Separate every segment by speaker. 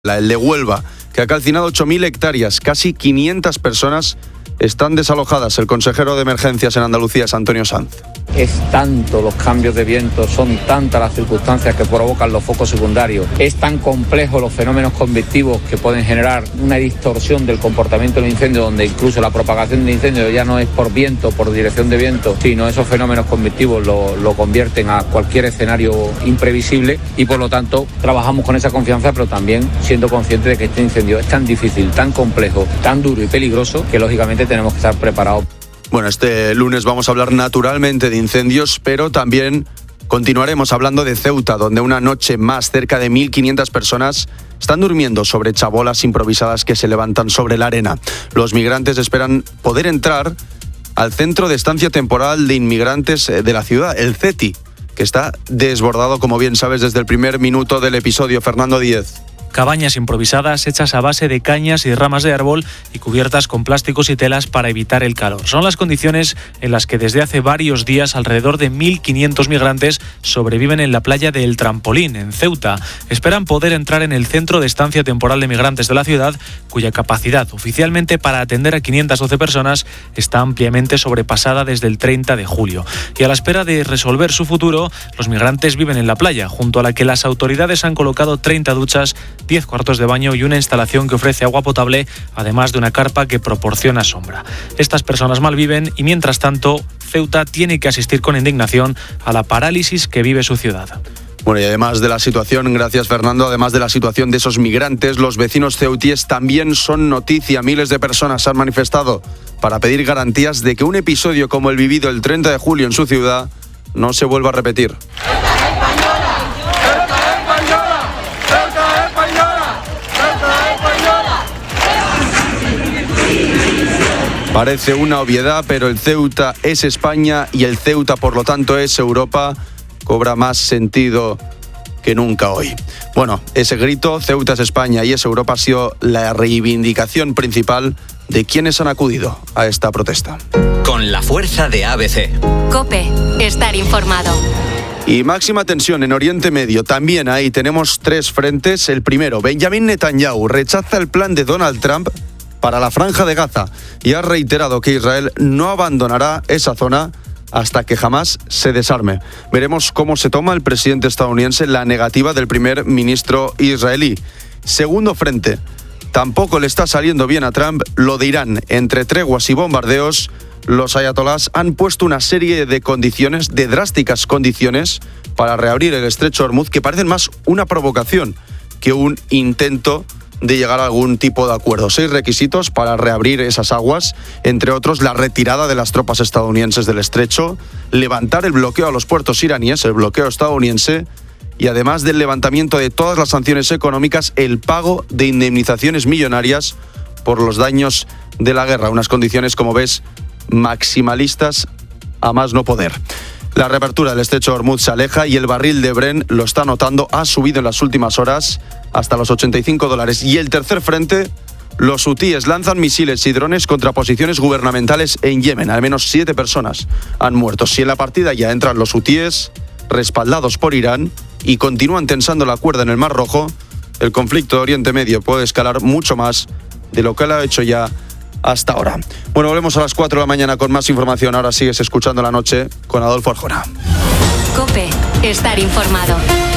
Speaker 1: el de Huelva, que ha calcinado 8.000 hectáreas, casi 500 personas están desalojadas. El consejero de Emergencias en Andalucía es Antonio Sanz.
Speaker 2: Es tanto los cambios de viento, son tantas las circunstancias que provocan los focos secundarios, es tan complejo los fenómenos convectivos que pueden generar una distorsión del comportamiento del incendio, donde incluso la propagación del incendio ya no es por viento, por dirección de viento, sino esos fenómenos convectivos lo convierten a cualquier escenario imprevisible, y por lo tanto trabajamos con esa confianza, pero también siendo conscientes de que este incendio es tan difícil, tan complejo, tan duro y peligroso que lógicamente tenemos que estar preparados.
Speaker 1: Bueno, este lunes vamos a hablar naturalmente de incendios, pero también continuaremos hablando de Ceuta, donde una noche más cerca de 1.500 personas están durmiendo sobre chabolas improvisadas que se levantan sobre la arena. Los migrantes esperan poder entrar al Centro de Estancia Temporal de Inmigrantes de la ciudad, el CETI, que está desbordado, como bien sabes, desde el primer minuto del episodio. Fernando Díez.
Speaker 3: Cabañas improvisadas hechas a base de cañas y ramas de árbol y cubiertas con plásticos y telas para evitar el calor. Son las condiciones en las que desde hace varios días alrededor de 1.500 migrantes sobreviven en la playa de El Trampolín, en Ceuta. Esperan poder entrar en el Centro de Estancia Temporal de Migrantes de la ciudad, cuya capacidad oficialmente para atender a 512 personas está ampliamente sobrepasada desde el 30 de julio. Y a la espera de resolver su futuro, los migrantes viven en la playa, junto a la que las autoridades han colocado 30 duchas, 10 cuartos de baño y una instalación que ofrece agua potable, además de una carpa que proporciona sombra. Estas personas malviven y, mientras tanto, Ceuta tiene que asistir con indignación a la parálisis que vive su ciudad.
Speaker 1: Bueno, y además de la situación, gracias Fernando, además de la situación de esos migrantes, los vecinos ceutíes también son noticia. Miles de personas se han manifestado para pedir garantías de que un episodio como el vivido el 30 de julio en su ciudad no se vuelva a repetir. Parece una obviedad, pero el Ceuta es España y el Ceuta, por lo tanto, es Europa. Cobra más sentido que nunca hoy. Bueno, ese grito, Ceuta es España y es Europa, ha sido la reivindicación principal de quienes han acudido a esta protesta.
Speaker 4: Con la fuerza de ABC.
Speaker 5: COPE, estar informado.
Speaker 1: Y máxima tensión en Oriente Medio. También ahí tenemos 3 frentes. El primero, Benjamin Netanyahu rechaza el plan de Donald Trump para la Franja de Gaza y ha reiterado que Israel no abandonará esa zona hasta que jamás se desarme. Veremos cómo se toma el presidente estadounidense la negativa del primer ministro israelí. Segundo frente, tampoco le está saliendo bien a Trump lo de Irán. Entre treguas y bombardeos, los ayatolás han puesto una serie de condiciones, de drásticas condiciones, para reabrir el estrecho de Hormuz, que parecen más una provocación que un intento de llegar a algún tipo de acuerdo. 6 requisitos para reabrir esas aguas, entre otros la retirada de las tropas estadounidenses del estrecho, levantar el bloqueo a los puertos iraníes, el bloqueo estadounidense, y además del levantamiento de todas las sanciones económicas, el pago de indemnizaciones millonarias por los daños de la guerra. Unas condiciones, como ves, maximalistas a más no poder. La reapertura del estrecho de Hormuz se aleja y el barril de Brent, lo está notando, ha subido en las últimas horas hasta los $85. Y el tercer frente, los hutíes lanzan misiles y drones contra posiciones gubernamentales en Yemen. Al menos 7 personas han muerto. Si en la partida ya entran los hutíes, respaldados por Irán, y continúan tensando la cuerda en el Mar Rojo, el conflicto de Oriente Medio puede escalar mucho más de lo que lo ha hecho ya hasta ahora. Bueno, volvemos a las 4 de la mañana con más información. Ahora sigues escuchando La Noche con Adolfo Arjona.
Speaker 5: COPE, estar informado.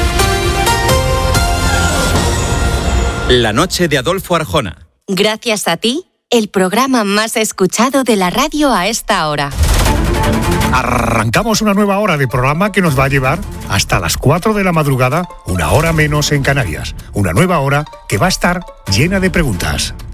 Speaker 4: La Noche de Adolfo Arjona.
Speaker 5: Gracias a ti, el programa más escuchado de la radio a esta hora.
Speaker 6: Arrancamos una nueva hora de programa que nos va a llevar hasta las 4 de la madrugada, una hora menos en Canarias. Una nueva hora que va a estar llena de preguntas.